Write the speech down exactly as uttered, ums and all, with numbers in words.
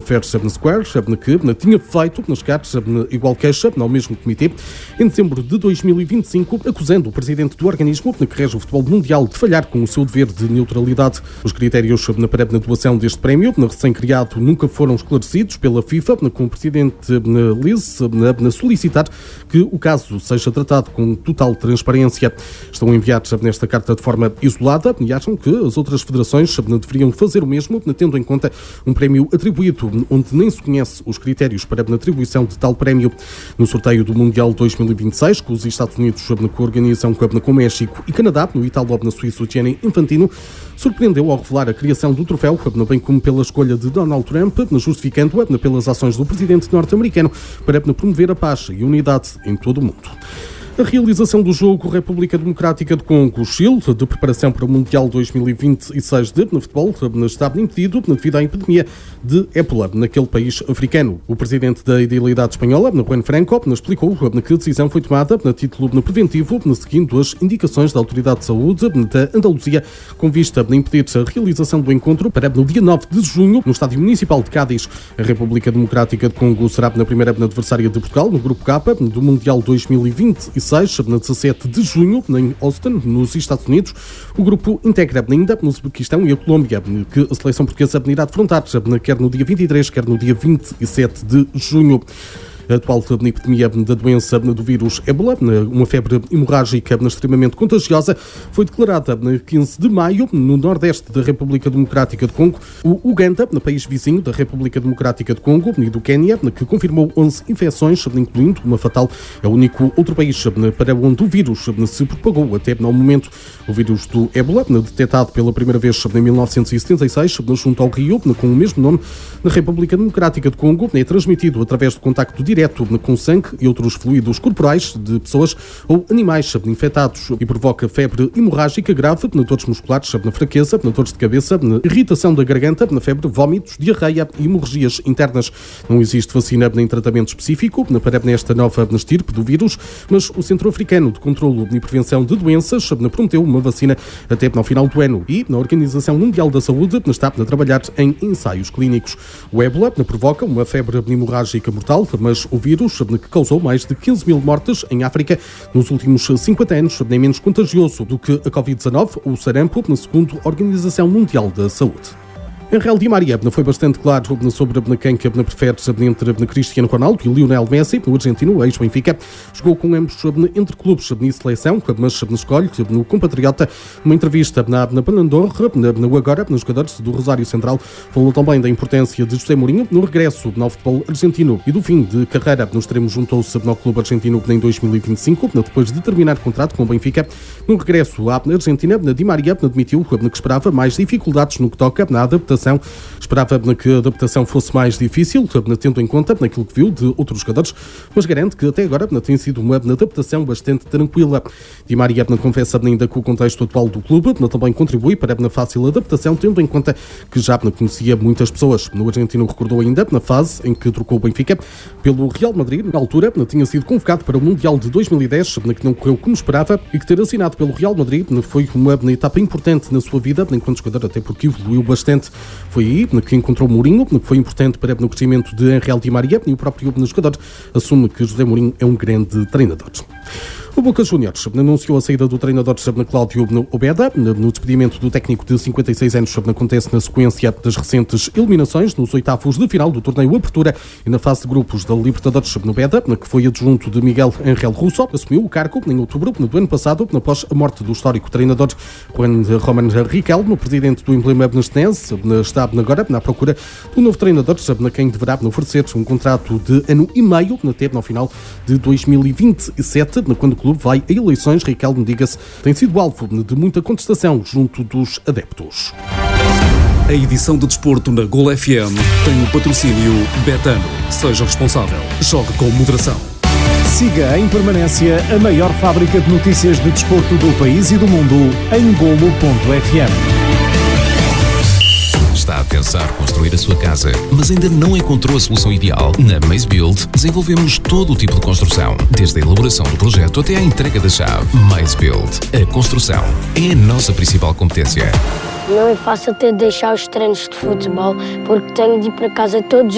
Fair Square, que tinha feito chegar igual queixa ao mesmo comitê em dezembro de dois mil e vinte e cinco, acusando o presidente do organismo que rege o futebol mundial de falhar com o seu dever de neutralidade. Os critérios para a doação deste prémio, recém-criado, nunca foram esclarecidos pela FIFA, com o presidente Liz a solicitar que o caso seja tratado com total transparência. Estão enviados nesta carta de forma isolada e acham que as outras federações deveriam fazer o mesmo, tendo em conta um prémio atribuído onde nem se conhece os critérios para a atribuição de tal prémio. No sorteio do Mundial dois mil e vinte e seis, que os Estados Unidos coorganizam com o México e Canadá, no Italo na Suíça, o Gianni Infantino surpreendeu ao revelar a criação do troféu, bem como pela escolha de Donald Trump, justificando-a pelas ações do presidente norte-americano para promover a paz e a unidade em todo o mundo. A realização do jogo República Democrática do Congo-Chile, de preparação para o Mundial dois mil e vinte e seis de futebol, estava impedido devido à epidemia de ébola naquele país africano. O presidente da Idealidade Espanhola, Juan Franco, explicou que a decisão foi tomada a título preventivo, seguindo as indicações da Autoridade de Saúde da Andaluzia, com vista a impedir a realização do encontro para no dia nove de junho, no Estádio Municipal de Cádiz. A República Democrática do Congo será na primeira adversária de Portugal, no Grupo K, do Mundial dois mil e vinte e seis, na dezassete de junho, em Austin, nos Estados Unidos. O grupo integra ainda no Uzbequistão e a Colômbia, que a seleção portuguesa irá defrontar, quer no dia vinte e três, quer no dia vinte e sete de junho. A atual epidemia da doença do vírus ébola, uma febre hemorrágica extremamente contagiosa, foi declarada no quinze de maio no nordeste da República Democrática do Congo. O Uganda, no país vizinho da República Democrática do Congo, e do Quênia, que confirmou onze infecções, incluindo uma fatal, é o único outro país para onde o vírus se propagou até ao momento. O vírus do ébola, detectado pela primeira vez em mil novecentos e setenta e seis, junto ao Rio, com o mesmo nome, na República Democrática do Congo, é transmitido através do contacto direto com sangue e outros fluidos corporais de pessoas ou animais infectados e provoca febre hemorrágica grave, dores musculares, fraqueza, dores de cabeça, irritação da garganta, febre, vômitos, diarreia e hemorragias internas. Não existe vacina nem tratamento específico para esta nova estirpe do vírus, mas o Centro Africano de Controlo e Prevenção de Doenças prometeu uma vacina até ao final do ano e, na Organização Mundial da Saúde, está a trabalhar em ensaios clínicos. O ébola provoca uma febre hemorrágica mortal, mas o vírus, que causou mais de quinze mil mortes em África nos últimos cinquenta anos, nem menos contagioso do que a covid dezanove ou o sarampo, segundo a Organização Mundial da Saúde. Angel Di Maria foi bastante claro sobre quem prefere entre Cristiano Ronaldo e Lionel Messi. O argentino, ex-Benfica, jogou com ambos entre clubes e seleção, mas escolhe o compatriota. Numa entrevista na Ballon d'Or, no agora, nos jogadores do Rosário Central, falou também da importância de José Mourinho no regresso ao futebol argentino e do fim de carreira. No extremo juntou-se ao clube argentino em dois mil e vinte e cinco, depois de terminar o contrato com o Benfica. No regresso à Argentina, Di Maria admitiu que esperava mais dificuldades no que toca na adaptação. Esperava que a adaptação fosse mais difícil, tendo em conta aquilo que viu de outros jogadores, mas garante que até agora tem sido uma adaptação bastante tranquila. Di Maria confessa ainda que o contexto atual do clube também contribui para a fácil adaptação, tendo em conta que já conhecia muitas pessoas. No argentino recordou ainda na fase em que trocou o Benfica pelo Real Madrid, na altura tinha sido convocado para o Mundial de dois mil e dez, que não correu como esperava, e que ter assinado pelo Real Madrid foi uma etapa importante na sua vida, enquanto jogador, até porque evoluiu bastante. Foi aí que encontrou Mourinho, que foi importante para o crescimento de Angel Di Maria, e o próprio jogador assume que José Mourinho é um grande treinador. O Boca Juniors anunciou a saída do treinador Cláudio Obeda. No despedimento do técnico de cinquenta e seis anos acontece na sequência das recentes eliminações nos oitavos de final do torneio Apertura e na fase de grupos da Libertadores. Obeda, que foi adjunto de Miguel Ángel Russo, assumiu o cargo em outubro do ano passado, após a morte do histórico treinador Juan Román Riquelme. O presidente do emblema benestense está agora na procura do novo treinador, a quem deverá oferecer um contrato de ano e meio, até no final de dois mil e vinte e sete, quando o clube vai a eleições. Riquelme, diga-se, tem sido alvo de muita contestação junto dos adeptos. A edição de desporto na Gol F M tem o patrocínio Betano. Seja responsável. Jogue com moderação. Siga em permanência a maior fábrica de notícias de desporto do país e do mundo em golo ponto f m. Está a pensar construir a sua casa, mas ainda não encontrou a solução ideal? Na Maze Build desenvolvemos todo o tipo de construção, desde a elaboração do projeto até à entrega da chave. Maze Build. A construção é a nossa principal competência. Não é fácil ter de deixar os treinos de futebol porque tenho de ir para casa todos